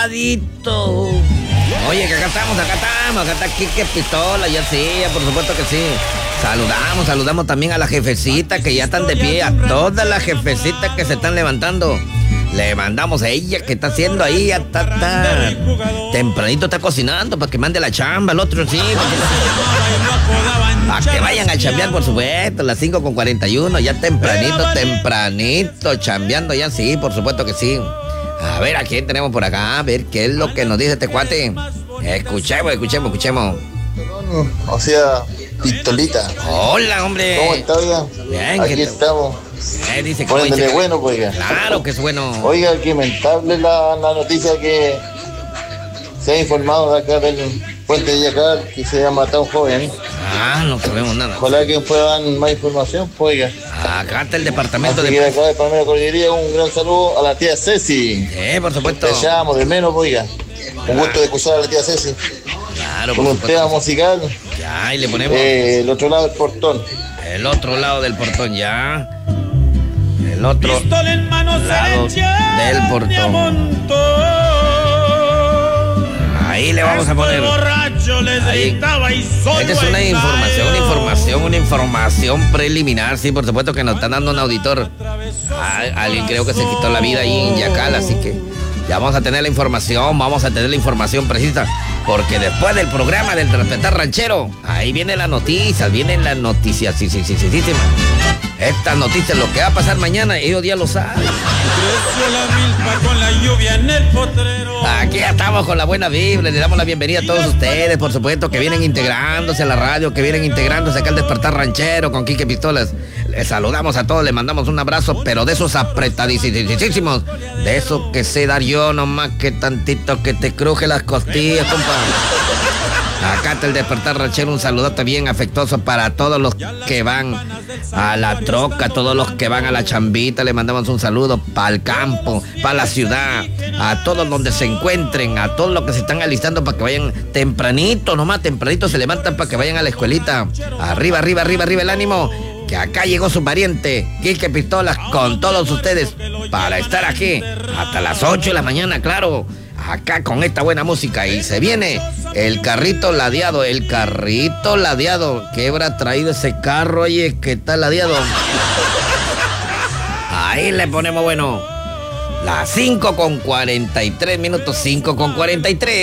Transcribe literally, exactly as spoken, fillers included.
sabadito. Oye, que acá estamos, acá estamos, acá está Quique Pistola, ya sí, ya por supuesto que sí. Saludamos, saludamos también a la jefecita que ya están de pie, a todas las jefecitas que se están levantando. Le mandamos a ella que está haciendo ahí, ya está, está. Tempranito está cocinando para que mande la chamba, el otro sí. Para que vayan a chambear, por supuesto, las cinco con cuarenta y uno, ya tempranito, tempranito, chambeando ya sí, por supuesto que sí. A ver, ¿a quién tenemos por acá? A ver, ¿qué es lo que nos dice este cuate? Escuchemos, escuchemos, escuchemos. O sea, Pistolita. Hola, hombre. ¿Cómo está, oiga? Bien, aquí estamos. Eh, dice que Poniéndole dice... bueno, pues, oiga. Claro que es bueno. Oiga, qué lamentable la, la noticia que se ha informado de acá del puente de Yacar, que se ha matado un joven. Ah, no sabemos nada. Ojalá que puedan más información, pues, oiga. Acá está el departamento Así de... que acá de Palmera Cordillería, un gran saludo a la tía Ceci. Eh, por supuesto. Te llamo de menos, pues, oiga. Un gusto de escuchar a la tía Ceci. Claro, con por un supuesto. tema musical. Ya, y le ponemos... Eh, el otro lado del portón. El otro lado del portón, ya. El otro Pistola en mano lado del portón. Ahí le vamos a poner. Ahí. Esta es una información, una información, una información preliminar. Sí, por supuesto que nos están dando un auditor. Ah, alguien creo que se quitó la vida ahí en Yacal, así que ya vamos a tener la información, vamos a tener la información precisa. Porque después del programa del Respetar Ranchero, ahí viene la noticia, vienen las noticias, sí, sí, sí, sí, sí, sí. Estas noticias, lo que va a pasar mañana, ellos ya lo saben. Creció la milpa con la lluvia en el potrero. Aquí estamos con la buena vibra, le damos la bienvenida a todos ustedes, por supuesto, que vienen integrándose a la radio, que vienen integrándose acá al Despertar Ranchero con Quique Pistolas. Les saludamos a todos, les mandamos un abrazo, pero de esos apretadísimos, de esos que sé dar yo nomás que tantito que te cruje las costillas, compa. Acá está el Despertar Ranchero, un saludote bien afectuoso para todos los que van a la troca, todos los que van a la chambita, le mandamos un saludo para el campo, para la ciudad, a todos donde se encuentren, a todos los que se están alistando para que vayan tempranito, nomás tempranito se levantan para que vayan a la escuelita. Arriba, arriba, arriba, arriba el ánimo, que acá llegó su pariente, Quique Pistolas, con todos ustedes, para estar aquí hasta las ocho de la mañana, claro. Acá con esta buena música y se viene el carrito ladeado, el carrito ladeado. ¿Qué habrá traído ese carro, oye, que está ladeado? Ahí le ponemos, bueno, las cinco con cuarenta y tres minutos, cinco con cuarenta y tres.